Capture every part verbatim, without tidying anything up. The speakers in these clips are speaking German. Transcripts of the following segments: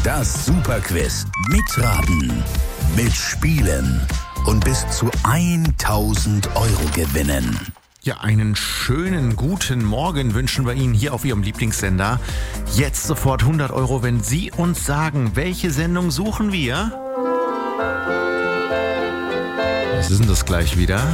Das Superquiz. Mitraten, mitspielen und bis zu tausend Euro gewinnen. Ja, einen schönen guten Morgen wünschen wir Ihnen hier auf Ihrem Lieblingssender. Jetzt sofort hundert Euro, wenn Sie uns sagen, welche Sendung suchen wir? Was ist denn das gleich wieder?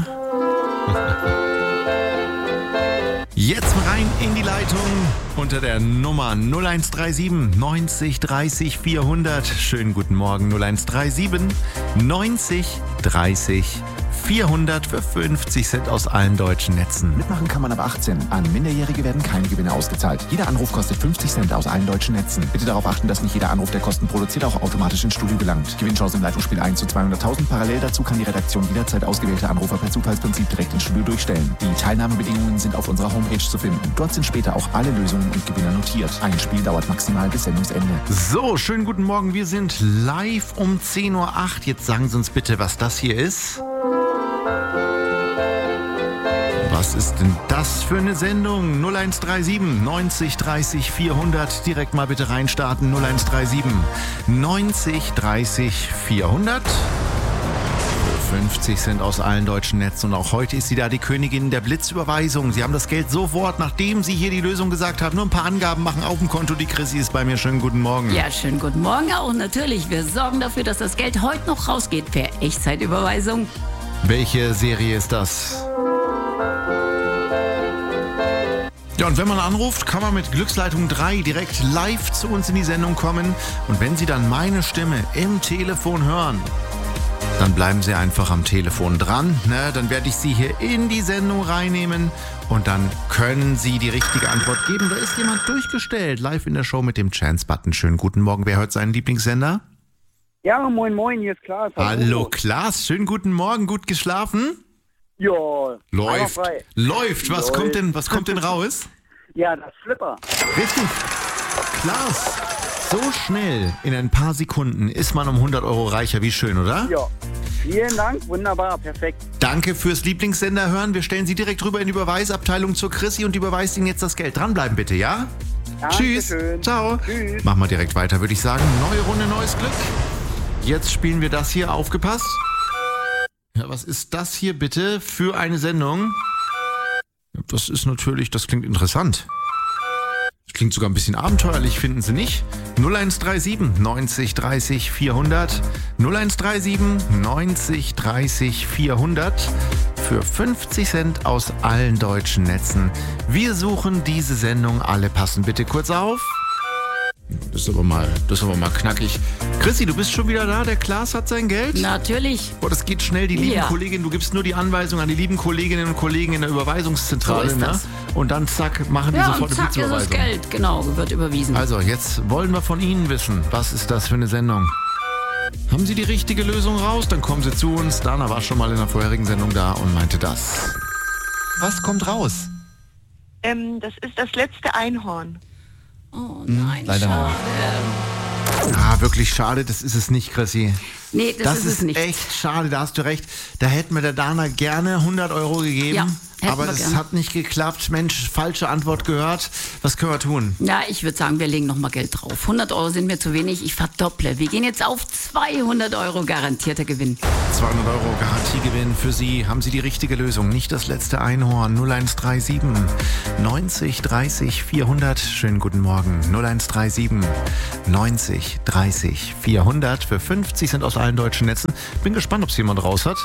Jetzt rein in die Leitung unter der Nummer null eins drei sieben neunzig dreißig vierhundert. Schönen guten Morgen null eins drei sieben neunzig dreißig vierhundert für fünfzig Cent aus allen deutschen Netzen. Mitmachen kann man ab achtzehn. An Minderjährige werden keine Gewinne ausgezahlt. Jeder Anruf kostet fünfzig Cent aus allen deutschen Netzen. Bitte darauf achten, dass nicht jeder Anruf, der Kosten produziert, auch automatisch ins Studio gelangt. Gewinnchance im Leitungsspiel eins zu zweihunderttausend. Parallel dazu kann die Redaktion jederzeit ausgewählte Anrufer per Zufallsprinzip direkt ins Studio durchstellen. Die Teilnahmebedingungen sind auf unserer Homepage zu finden. Dort sind später auch alle Lösungen und Gewinner notiert. Ein Spiel dauert maximal bis Sendungsende. So, schönen guten Morgen. Wir sind live um zehn Uhr acht. Jetzt sagen Sie uns bitte, was das hier ist. Was ist denn das für eine Sendung? null eins drei sieben neunzig dreißig vierhundert. Direkt mal bitte reinstarten. null eins drei sieben neunzig dreißig vierhundert. fünfzig Cent aus allen deutschen Netzen. Und auch heute ist sie da, die Königin der Blitzüberweisung. Sie haben das Geld sofort, nachdem Sie hier die Lösung gesagt haben. Nur ein paar Angaben machen auf dem Konto. Die Chrissy ist bei mir. Schönen guten Morgen. Ja, schönen guten Morgen auch. Natürlich, wir sorgen dafür, dass das Geld heute noch rausgeht per Echtzeitüberweisung. Welche Serie ist das? Ja, und wenn man anruft, kann man mit Glücksleitung drei direkt live zu uns in die Sendung kommen. Und wenn Sie dann meine Stimme im Telefon hören, dann bleiben Sie einfach am Telefon dran. Ne? Dann werde ich Sie hier in die Sendung reinnehmen und dann können Sie die richtige Antwort geben. Da ist jemand durchgestellt, live in der Show mit dem Chance-Button. Schönen guten Morgen. Wer hört seinen Lieblingssender? Ja, moin moin, hier ist Klaas. Hallo Klaas, schönen guten Morgen. Gut geschlafen? Ja, Läuft. Läuft. Was Läuft. kommt denn, was kommt denn raus? Ja, das Flipper. Richtig. Klaas, so schnell, in ein paar Sekunden, ist man um hundert Euro reicher. Wie schön, oder? Ja, vielen Dank, wunderbar, perfekt. Danke fürs Lieblingssender hören. Wir stellen Sie direkt rüber in die Überweisabteilung zur Chrissy und überweist Ihnen jetzt das Geld. Dranbleiben bitte, ja? Tschüss. Dankeschön. Ciao. Tschüss. Machen wir direkt weiter, würde ich sagen. Neue Runde, neues Glück. Jetzt spielen wir das hier. Aufgepasst. Ja, was ist das hier bitte für eine Sendung? Das ist natürlich, das klingt interessant. Das klingt sogar ein bisschen abenteuerlich, finden Sie nicht? null eins drei sieben neunzig dreißig vierhundert. null eins drei sieben neunzig dreißig vierhundert. Für fünfzig Cent aus allen deutschen Netzen. Wir suchen diese Sendung. Alle passen bitte kurz auf. Das ist aber mal, das ist aber mal knackig. Chrissy, du bist schon wieder da? Der Klaas hat sein Geld? Natürlich. Boah, das geht schnell. Die lieben Ja. Kolleginnen, du gibst nur die Anweisung an die lieben Kolleginnen und Kollegen in der Überweisungszentrale. So ist ne? das. Und dann zack, machen die Ja, sofort und eine zack ist das Blitzüberweisung. Geld. Genau, wird überwiesen. Also, jetzt wollen wir von Ihnen wissen, was ist das für eine Sendung? Haben Sie die richtige Lösung raus? Dann kommen Sie zu uns. Dana war schon mal in der vorherigen Sendung da und meinte das. Was kommt raus? Ähm, das ist das letzte Einhorn. Oh nein, leider schade. Ah, wirklich schade, das ist es nicht, Chrissy. Nee, das, Das ist ist es nicht. echt schade, da hast du recht. Da hätten wir der Dana gerne hundert Euro gegeben. Ja, hätten aber wir das gern. hat nicht geklappt. Mensch, falsche Antwort gehört. Was können wir tun? Ja, ich würde sagen, wir legen noch mal Geld drauf. hundert Euro sind mir zu wenig. Ich verdopple. Wir gehen jetzt auf zweihundert Euro garantierter Gewinn. zweihundert Euro Garantiegewinn für Sie. Haben Sie die richtige Lösung? Nicht das letzte Einhorn. null eins drei sieben neunzig dreißig vierhundert. Schönen guten Morgen. null eins drei sieben neunzig dreißig vierhundert für fünfzig Cent aus allen deutschen Netzen. Bin gespannt, ob es jemand raus hat.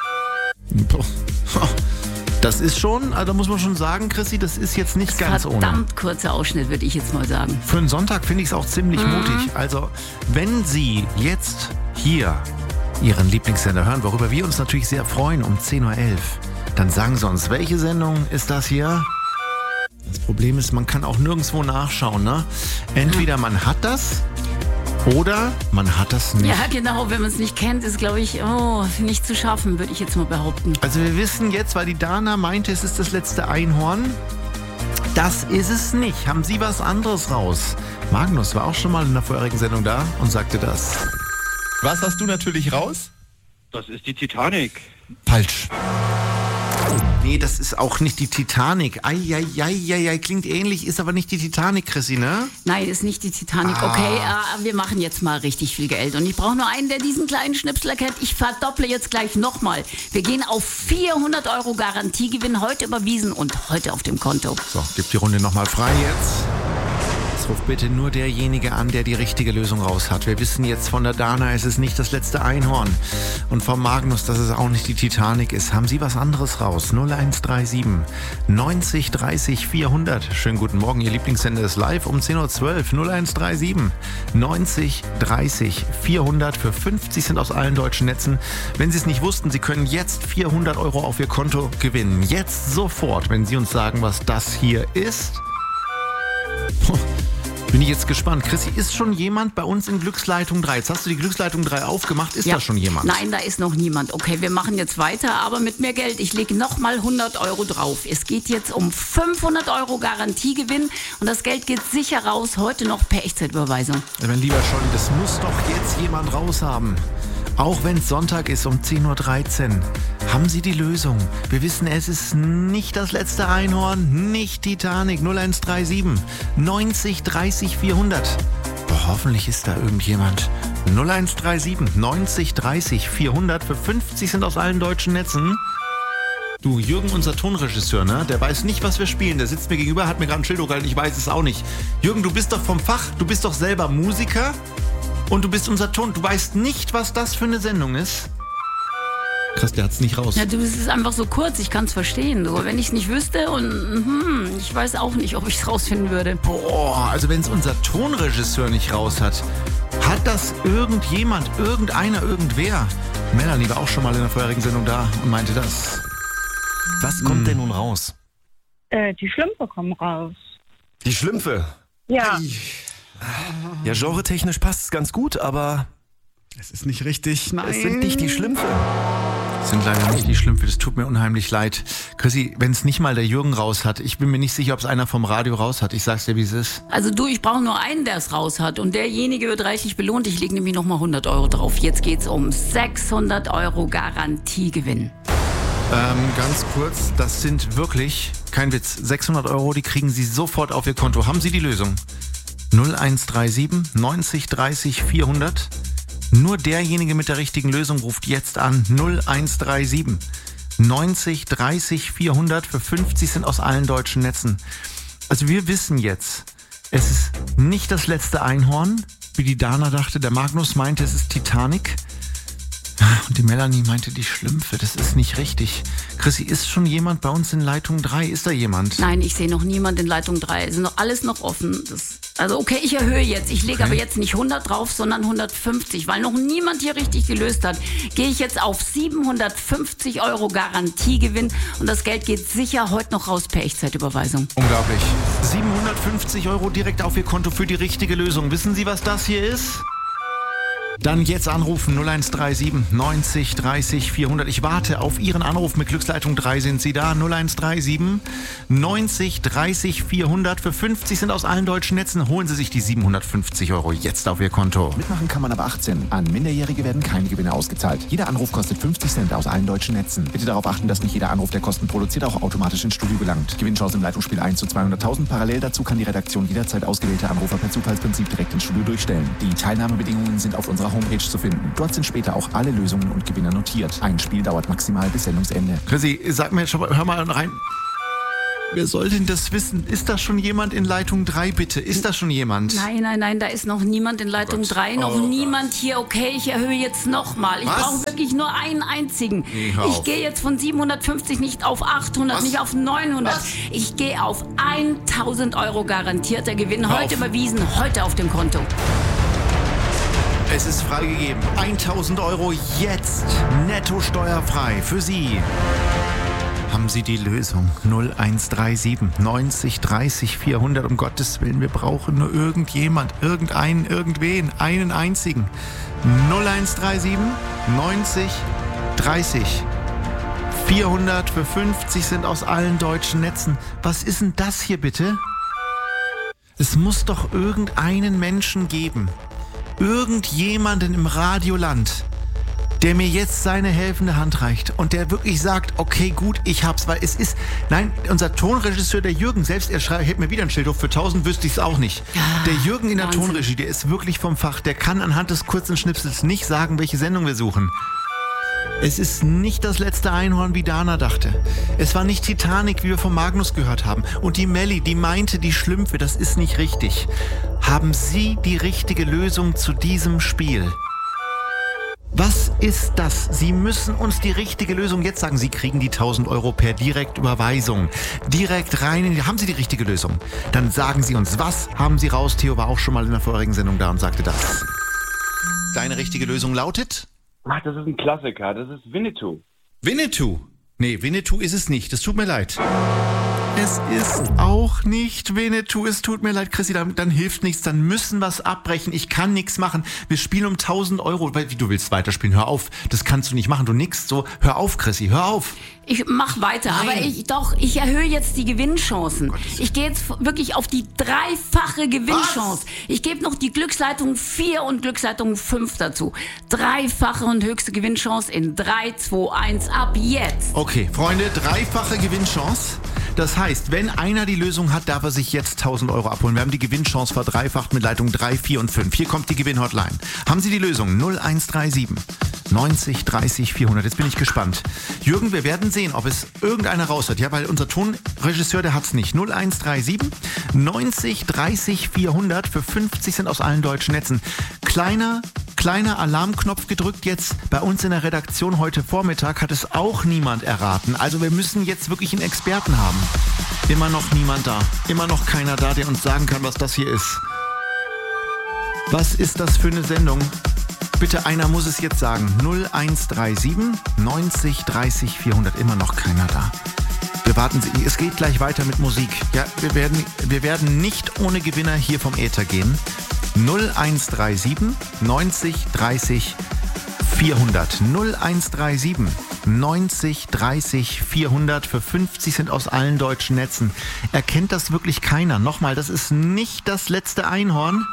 Das ist schon, also da muss man schon sagen, Chrissy, das ist jetzt nicht ganz ohne. Verdammt kurzer Ausschnitt, würde ich jetzt mal sagen. Für einen Sonntag finde ich es auch ziemlich Mhm. mutig. Also, wenn Sie jetzt hier Ihren Lieblingssender hören, worüber wir uns natürlich sehr freuen, um zehn Uhr elf, dann sagen Sie uns, welche Sendung ist das hier? Das Problem ist, man kann auch nirgendwo nachschauen, ne? Entweder man hat das oder man hat das nicht. Ja, genau. Wenn man es nicht kennt, ist, glaube ich, oh, nicht zu schaffen, würde ich jetzt mal behaupten. Also wir wissen jetzt, weil die Dana meinte, es ist das letzte Einhorn. Das ist es nicht. Haben Sie was anderes raus? Magnus war auch schon mal in der vorherigen Sendung da und sagte das. Was hast du natürlich raus? Das ist die Titanic. Falsch. Nee, das ist auch nicht die Titanic. Eieieiei, klingt ähnlich, ist aber nicht die Titanic, Chrissy, ne? Nein, ist nicht die Titanic. Ah. Okay, äh, wir machen jetzt mal richtig viel Geld. Und ich brauche nur einen, der diesen kleinen Schnipsel kennt. Ich verdopple jetzt gleich nochmal. Wir gehen auf vierhundert Euro Garantiegewinn, heute überwiesen und heute auf dem Konto. So, gib die Runde nochmal frei jetzt. Jetzt ruft bitte nur derjenige an, der die richtige Lösung raus hat. Wir wissen jetzt von der Dana, es ist nicht das letzte Einhorn. Und vom Magnus, dass es auch nicht die Titanic ist. Haben Sie was anderes raus? null eins drei sieben neunzig dreißig vierhundert. Schönen guten Morgen, Ihr Lieblingssender ist live um zehn Uhr zwölf. null eins drei sieben neunzig dreißig vierhundert für fünfzig Cent aus allen deutschen Netzen. Wenn Sie es nicht wussten, Sie können jetzt vierhundert Euro auf Ihr Konto gewinnen. Jetzt sofort, wenn Sie uns sagen, was das hier ist. Puh. Bin ich jetzt gespannt. Chrissy, ist schon jemand bei uns in Glücksleitung drei? Jetzt hast du die Glücksleitung drei aufgemacht. Ist Ja. da schon jemand? Nein, da ist noch niemand. Okay, wir machen jetzt weiter, aber mit mehr Geld. Ich lege nochmal hundert Euro drauf. Es geht jetzt um fünfhundert Euro Garantiegewinn und das Geld geht sicher raus, heute noch per Echtzeitüberweisung. Mein lieber Scholli, das muss doch jetzt jemand raushaben. Auch wenn es Sonntag ist um zehn Uhr dreizehn. Haben Sie die Lösung? Wir wissen, es ist nicht das letzte Einhorn, nicht Titanic. null eins drei sieben neunzig dreißig vierhundert. Oh, hoffentlich ist da irgendjemand. null eins drei sieben neunzig dreißig vierhundert für fünfzig Cent aus allen deutschen Netzen. Du, Jürgen, unser Tonregisseur, ne? Der weiß nicht, was wir spielen. Der sitzt mir gegenüber, hat mir gerade ein Schild hochgehalten, ich weiß es auch nicht. Jürgen, du bist doch vom Fach, du bist doch selber Musiker und du bist unser Ton. Du weißt nicht, was das für eine Sendung ist. Krass, der hat's nicht raus. Ja, du, es ist einfach so kurz, ich kann es verstehen. Du, wenn ich es nicht wüsste und hm, ich weiß auch nicht, ob ich es rausfinden würde. Boah, also wenn es unser Tonregisseur nicht raus hat, hat das irgendjemand, irgendeiner, irgendwer? Melanie war auch schon mal in der vorherigen Sendung da und meinte das. Was kommt hm. denn nun raus? Äh, die Schlümpfe kommen raus. Die Schlümpfe? Ja. Ja, genretechnisch passt es ganz gut, aber Es ist nicht richtig. Nein. es sind nicht die Schlümpfe. Es sind leider nicht die Schlümpfe, das tut mir unheimlich leid. Chrissy, wenn es nicht mal der Jürgen raus hat, ich bin mir nicht sicher, ob es einer vom Radio raus hat. Ich sag's dir, wie es ist. Also du, ich brauche nur einen, der es raus hat und derjenige wird reichlich belohnt. Ich lege nämlich nochmal hundert Euro drauf. Jetzt geht's um sechshundert Euro Garantiegewinn. Ähm, ganz kurz, das sind wirklich, kein Witz, sechshundert Euro, die kriegen Sie sofort auf Ihr Konto. Haben Sie die Lösung? null eins drei sieben neunzig dreißig vierhundert. Nur derjenige mit der richtigen Lösung ruft jetzt an. null eins drei sieben neunzig dreißig vierhundert für fünfzig Cent aus allen deutschen Netzen. Also wir wissen jetzt, es ist nicht das letzte Einhorn, wie die Dana dachte. Der Magnus meinte, es ist Titanic. Und die Melanie meinte, die Schlümpfe, das ist nicht richtig. Chrissy, ist schon jemand bei uns in Leitung drei? Ist da jemand? Nein, ich sehe noch niemand in Leitung drei. Es ist noch alles noch offen. Das, also okay, ich erhöhe jetzt. Ich lege Okay. aber jetzt nicht hundert drauf, sondern hundertfünfzig. Weil noch niemand hier richtig gelöst hat, gehe ich jetzt auf siebenhundertfünfzig Euro Garantiegewinn. Und das Geld geht sicher heute noch raus per Echtzeitüberweisung. Unglaublich. siebenhundertfünfzig Euro direkt auf Ihr Konto für die richtige Lösung. Wissen Sie, was das hier ist? Dann jetzt anrufen null eins drei sieben neunzig dreißig vierhundert. Ich warte auf Ihren Anruf mit Glücksleitung drei. Sind Sie da? null eins drei sieben neunzig dreißig vierhundert. Für fünfzig Cent aus allen deutschen Netzen holen Sie sich die siebenhundertfünfzig Euro jetzt auf Ihr Konto. Mitmachen kann man ab achtzehn. An Minderjährige werden keine Gewinne ausgezahlt. Jeder Anruf kostet fünfzig Cent aus allen deutschen Netzen. Bitte darauf achten, dass nicht jeder Anruf, der Kosten produziert, auch automatisch ins Studio gelangt. Gewinnchance im Leitungsspiel eins zu zweihunderttausend. Parallel dazu kann die Redaktion jederzeit ausgewählte Anrufer per Zufallsprinzip direkt ins Studio durchstellen. Die Teilnahmebedingungen sind auf unserer Homepage zu finden. Dort sind später auch alle Lösungen und Gewinner notiert. Ein Spiel dauert maximal bis Sendungsende. Chrissy, sag mir schon mal, hör mal rein. Wer soll denn das wissen? Ist da schon jemand in Leitung drei, bitte? Ist da schon jemand? Nein, nein, nein, da ist noch niemand in Leitung Gott. drei, noch Oh niemand hier. Okay, ich erhöhe jetzt nochmal. Ich Was? brauche wirklich nur einen einzigen. Nee, hör auf. Ich gehe jetzt von siebenhundertfünfzig nicht auf achthundert, Was? nicht auf neunhundert. Was? Ich gehe auf tausend Euro garantierter Gewinn. Hör Heute auf. überwiesen, heute auf dem Konto. Es ist freigegeben. tausend Euro jetzt netto steuerfrei für Sie. Haben Sie die Lösung? null eins drei sieben neunzig dreißig vierhundert. Um Gottes Willen, wir brauchen nur irgendjemand, irgendeinen, irgendwen, einen einzigen. null eins drei sieben neunzig dreißig vierhundert für fünfzig Cent aus allen deutschen Netzen. Was ist denn das hier bitte? Es muss doch irgendeinen Menschen geben. Irgendjemanden im Radioland, der mir jetzt seine helfende Hand reicht und der wirklich sagt, okay, gut, ich hab's, weil es ist, nein, unser Tonregisseur, der Jürgen, selbst er schreibt, hält mir wieder ein Schild hoch, für tausend wüsste ich's auch nicht. Ja, der Jürgen in der Wahnsinn. Tonregie, der ist wirklich vom Fach, der kann anhand des kurzen Schnipsels nicht sagen, welche Sendung wir suchen. Es ist nicht das letzte Einhorn, wie Dana dachte. Es war nicht Titanic, wie wir von Magnus gehört haben. Und die Melli, die meinte, die Schlümpfe, das ist nicht richtig. Haben Sie die richtige Lösung zu diesem Spiel? Was ist das? Sie müssen uns die richtige Lösung jetzt sagen. Sie kriegen die tausend Euro per Direktüberweisung. Direkt rein in die... Haben Sie die richtige Lösung? Dann sagen Sie uns, was haben Sie raus? Theo war auch schon mal in der vorherigen Sendung da und sagte das. Deine richtige Lösung lautet? Ach, das ist ein Klassiker. Das ist Winnetou. Winnetou? Nee, Winnetou ist es nicht. Das tut mir leid. Es ist auch nicht Winnetou. Es tut mir leid, Chrissy, dann, dann hilft nichts. Dann müssen wir es abbrechen. Ich kann nichts machen. Wir spielen um tausend Euro. Weil, wie, du willst weiterspielen? Hör auf. Das kannst du nicht machen. Du nickst so. Hör auf, Chrissy. Hör auf. Ich mach weiter, Nein. aber ich doch, ich erhöhe jetzt die Gewinnchancen. Ich gehe jetzt wirklich auf die dreifache Gewinnchance. Was? Ich gebe noch die Glücksleitung vier und Glücksleitung fünf dazu. Dreifache und höchste Gewinnchance in drei, zwei, eins ab jetzt. Okay, Freunde, dreifache Gewinnchance. Das heißt, wenn einer die Lösung hat, darf er sich jetzt tausend Euro abholen. Wir haben die Gewinnchance verdreifacht mit Leitung drei, vier und fünf. Hier kommt die Gewinnhotline. Haben Sie die Lösung? null eins drei sieben neunzig dreißig vierhundert. Jetzt bin ich gespannt. Jürgen, wir werden sehen, ob es irgendeiner raus hat. Ja, weil unser Tonregisseur, der hat's nicht. null eins drei sieben neunzig dreißig vierhundert für fünfzig Cent aus allen deutschen Netzen. Kleiner, kleiner Alarmknopf gedrückt jetzt. Bei uns in der Redaktion heute Vormittag hat es auch niemand erraten. Also wir müssen jetzt wirklich einen Experten haben. Immer noch niemand da. Immer noch keiner da, der uns sagen kann, was das hier ist. Was ist das für eine Sendung? Bitte, einer muss es jetzt sagen. null eins drei sieben neunzig dreißig vierhundert. Immer noch keiner da. Wir warten. Es geht gleich weiter mit Musik. Ja, wir werden, wir werden nicht ohne Gewinner hier vom Äther gehen. null eins drei sieben neunzig dreißig vierhundert. null eins drei sieben neunzig dreißig vierhundert für fünfzig Cent aus allen deutschen Netzen. Erkennt das wirklich keiner? Nochmal, das ist nicht das letzte Einhorn.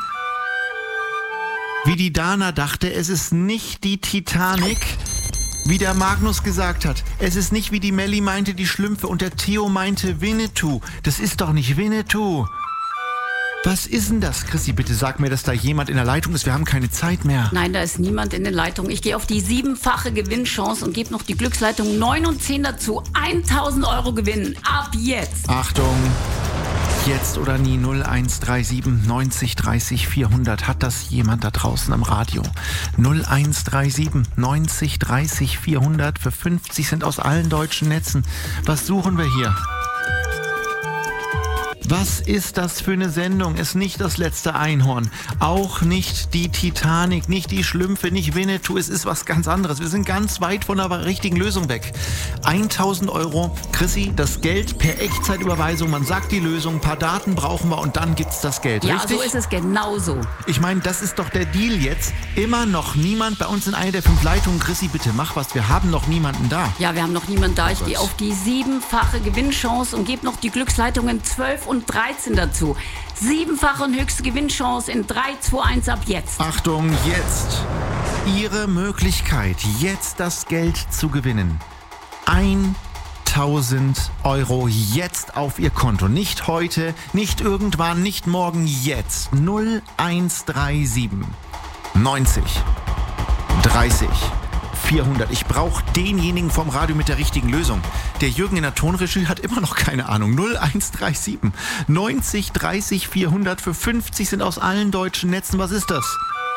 Wie die Dana dachte, es ist nicht die Titanic, wie der Magnus gesagt hat. Es ist nicht, wie die Melli meinte, die Schlümpfe und der Theo meinte Winnetou. Das ist doch nicht Winnetou. Was ist denn das? Chrissy, bitte sag mir, dass da jemand in der Leitung ist. Wir haben keine Zeit mehr. Nein, da ist niemand in der Leitung. Ich gehe auf die siebenfache Gewinnchance und gebe noch die Glücksleitung neun und zehn dazu. tausend Euro Gewinn. Ab jetzt. Achtung. Jetzt oder nie. null eins drei sieben neunzig dreißig vierhundert. Hat das jemand da draußen am Radio? null eins drei sieben neunzig dreißig vierhundert für fünfzig Cent aus allen deutschen Netzen. Was suchen wir hier? Was ist das für eine Sendung? Ist nicht das letzte Einhorn. Auch nicht die Titanic, nicht die Schlümpfe, nicht Winnetou. Es ist was ganz anderes. Wir sind ganz weit von der richtigen Lösung weg. tausend Euro. Chrissy, das Geld per Echtzeitüberweisung. Man sagt die Lösung, ein paar Daten brauchen wir und dann gibt's das Geld. Ja, richtig? so ist es genauso. Ich meine, das ist doch der Deal jetzt. Immer noch niemand bei uns in einer der fünf Leitungen. Chrissy, bitte mach was. Wir haben noch niemanden da. Ja, wir haben noch niemanden da. Ich gehe auf die siebenfache Gewinnchance und gebe noch die Glücksleitungen zwölf und dreizehn dazu. Siebenfache und höchste Gewinnchance in drei, zwei, eins ab jetzt. Achtung, jetzt. Ihre Möglichkeit, jetzt das Geld zu gewinnen. tausend Euro jetzt auf Ihr Konto. Nicht heute, nicht irgendwann, nicht morgen, jetzt. null eins drei sieben neunzig dreißig vierhundert. Ich brauche denjenigen vom Radio mit der richtigen Lösung. Der Jürgen in der Tonregie hat immer noch keine Ahnung. null eins drei sieben neunzig dreißig vierhundert für fünfzig Cent aus allen deutschen Netzen. Was ist das?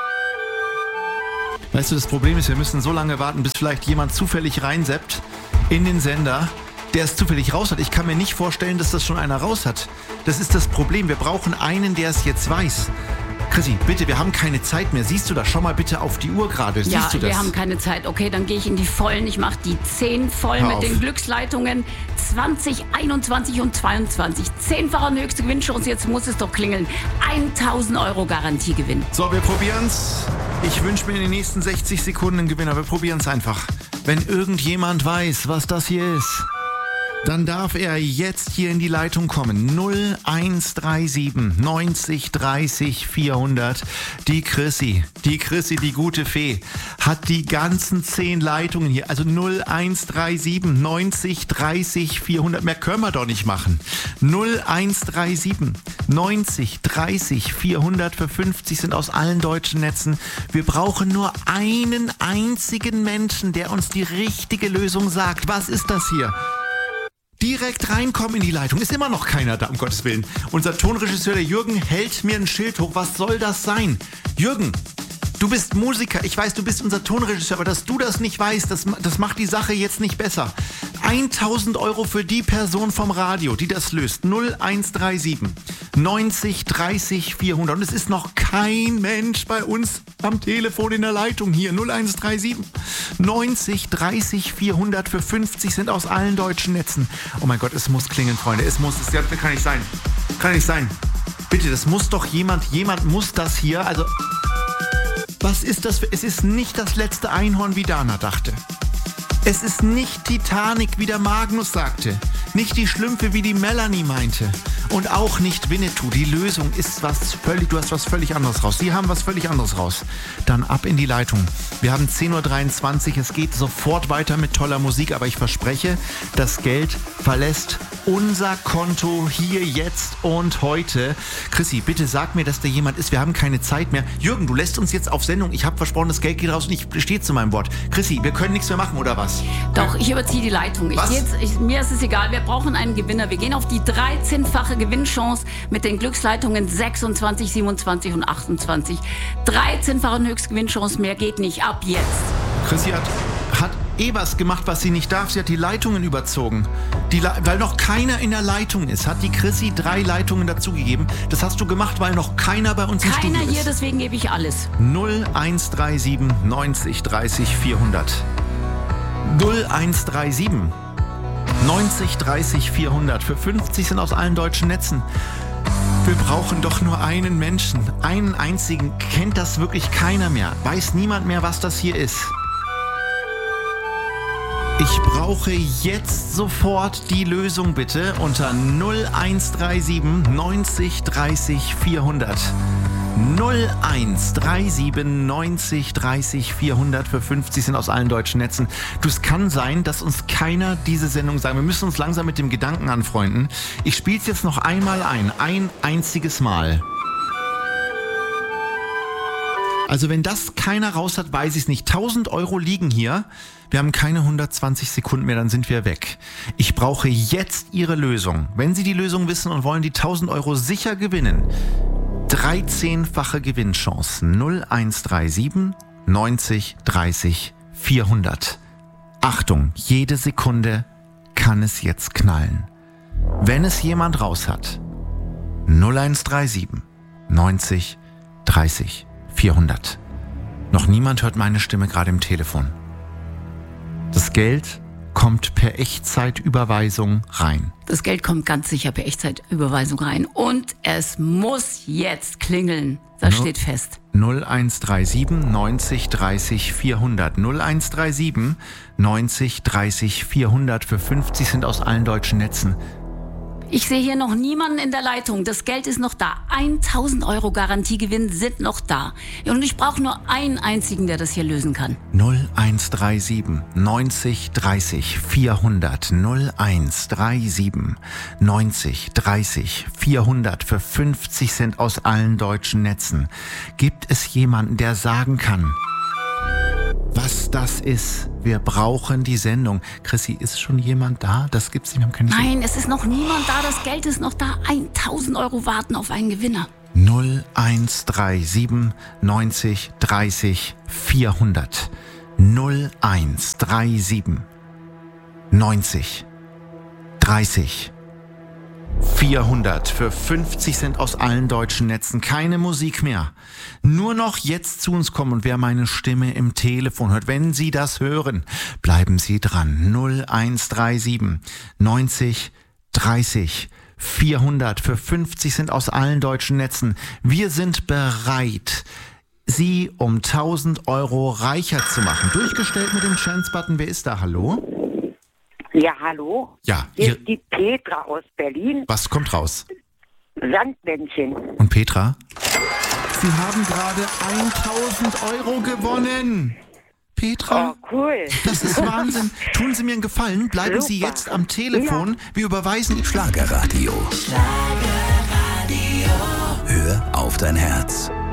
Weißt du, das Problem ist, wir müssen so lange warten, bis vielleicht jemand zufällig reinseppt in den Sender, der es zufällig raus hat. Ich kann mir nicht vorstellen, dass das schon einer raus hat. Das ist das Problem. Wir brauchen einen, der es jetzt weiß. Chrissy, bitte, wir haben keine Zeit mehr. Siehst du das? Schau mal bitte auf die Uhr gerade. Siehst ja, du das? wir haben keine Zeit. Okay, dann gehe ich in die Vollen. Ich mache die zehn voll Hör mit auf. den Glücksleitungen zwanzig, einundzwanzig und zweiundzwanzig. Zehnfache und höchste Gewinnchance. Jetzt muss es doch klingeln. tausend Euro Garantiegewinn. So, wir probieren's. Ich wünsche mir in den nächsten sechzig Sekunden einen Gewinner. Wir probieren's einfach. Wenn irgendjemand weiß, was das hier ist. Dann darf er jetzt hier in die Leitung kommen. null eins drei sieben neunzig dreißig vierhundert. Die Chrissy, die Chrissy, die gute Fee, hat die ganzen zehn Leitungen hier. Also null eins drei sieben neunzig dreißig vierhundert. Mehr können wir doch nicht machen. null eins drei sieben neunzig dreißig vierhundert für fünfzig sind aus allen deutschen Netzen. Wir brauchen nur einen einzigen Menschen, der uns die richtige Lösung sagt. Was ist das hier? Direkt reinkommen in die Leitung. Ist immer noch keiner da, um Gottes Willen. Unser Tonregisseur, der Jürgen, hält mir ein Schild hoch. Was soll das sein? Jürgen, du bist Musiker. Ich weiß, du bist unser Tonregisseur, aber dass du das nicht weißt, das, das macht die Sache jetzt nicht besser. tausend Euro für die Person vom Radio, die das löst. null eins drei sieben neunzig dreißig vierhundert. Und es ist noch kein Mensch bei uns am Telefon in der Leitung hier. null eins drei sieben neunzig dreißig vierhundert für fünfzig sind aus allen deutschen Netzen. Oh mein Gott, es muss klingeln, Freunde. Es muss, es kann nicht sein. Kann nicht sein. Bitte, das muss doch jemand, jemand muss das hier. Also, was ist das für, es ist nicht das letzte Einhorn, wie Dana dachte. Es ist nicht Titanic, wie der Magnus sagte. Nicht die Schlümpfe, wie die Melanie meinte. Und auch nicht Winnetou. Die Lösung ist was völlig, du hast was völlig anderes raus. Sie haben was völlig anderes raus. Dann ab in die Leitung. Wir haben zehn Uhr dreiundzwanzig. Es geht sofort weiter mit toller Musik. Aber ich verspreche, das Geld verlässt unser Konto hier, jetzt und heute. Chrissy, bitte sag mir, dass da jemand ist. Wir haben keine Zeit mehr. Jürgen, du lässt uns jetzt auf Sendung. Ich habe versprochen, das Geld geht raus und ich stehe zu meinem Wort. Chrissy, wir können nichts mehr machen, oder was? Doch, ich überziehe die Leitung. Ich Was? jetzt, ich, mir ist es egal, wir brauchen einen Gewinner. Wir gehen auf die dreizehnfache Gewinnchance mit den Glücksleitungen sechsundzwanzig, siebenundzwanzig und achtundzwanzig. dreizehnfache Höchstgewinnchance, mehr geht nicht. Ab jetzt. Chrissy hat, hat eh was gemacht, was sie nicht darf. Sie hat die Leitungen überzogen. Die, weil noch keiner in der Leitung ist, hat die Chrissy drei Leitungen dazugegeben. Das hast du gemacht, weil noch keiner bei uns im Studio ist. Keiner hier, deswegen gebe ich alles. null eins drei sieben neunzig dreißig vierhundert. null eins drei sieben neunzig dreißig vierhundert. Für fünfzig sind aus allen deutschen Netzen. Wir brauchen doch nur einen Menschen. Einen einzigen. Kennt das wirklich keiner mehr. Weiß niemand mehr, was das hier ist. Ich brauche jetzt sofort die Lösung bitte unter null eins drei sieben neunzig dreißig vierhundert. null eins drei sieben neunzig dreißig vierhundert für fünfzig sind aus allen deutschen Netzen. Du, es kann sein, dass uns keiner diese Sendung sagt. Wir müssen uns langsam mit dem Gedanken anfreunden. Ich spiele es jetzt noch einmal ein. Ein einziges Mal. Also wenn das keiner raus hat, weiß ich es nicht. tausend Euro liegen hier. Wir haben keine hundertzwanzig Sekunden mehr, dann sind wir weg. Ich brauche jetzt Ihre Lösung. Wenn Sie die Lösung wissen und wollen die tausend Euro sicher gewinnen, dreizehnfache Gewinnchance. null eins drei sieben neunzig dreißig vierhundert. Achtung, jede Sekunde kann es jetzt knallen. Wenn es jemand raus hat, null eins drei sieben neunzig dreißig vierhundert. Noch niemand hört meine Stimme gerade im Telefon. Das Geld kommt per Echtzeitüberweisung rein. Das Geld kommt ganz sicher per Echtzeitüberweisung rein. Und es muss jetzt klingeln. Das no, steht fest. null eins drei sieben neunzig dreißig vierhundert. null eins drei sieben neunzig dreißig vierhundert für fünfzig sind aus allen deutschen Netzen. Ich sehe hier noch niemanden in der Leitung. Das Geld ist noch da. tausend Euro Garantiegewinn sind noch da. Und ich brauche nur einen einzigen, der das hier lösen kann. null eins drei sieben neunzig dreißig vierhundert. null eins drei sieben neunzig dreißig vierhundert für fünfzig Cent aus allen deutschen Netzen. Gibt es jemanden, der sagen kann, was das ist? Wir brauchen die Sendung. Chrissy, ist schon jemand da? Das gibt's nicht. Wir haben keine Nein, Sendung. Es ist noch niemand da. Das Geld ist noch da. tausend Euro warten auf einen Gewinner. null eins drei sieben neunzig dreißig vierhundert. null eins drei sieben neunzig dreißig vierhundert für fünfzig Cent aus allen deutschen Netzen. Keine Musik mehr. Nur noch jetzt zu uns kommen und wer meine Stimme im Telefon hört, wenn Sie das hören, bleiben Sie dran. null eins drei sieben neunzig dreißig vierhundert für fünfzig Cent aus allen deutschen Netzen. Wir sind bereit, Sie um tausend Euro reicher zu machen. Durchgestellt mit dem Chance-Button. Wer ist da? Hallo? Ja, hallo? Ja, Hier ihr, ist die Petra aus Berlin. was kommt raus? Sandmännchen. Und Petra? Sie haben gerade tausend Euro gewonnen. Petra? Oh, cool. Das ist Wahnsinn. Tun Sie mir einen Gefallen, bleiben Sie Super. jetzt am Telefon. Ja. Wir überweisen Schlagerradio. Schlagerradio. Hör auf dein Herz.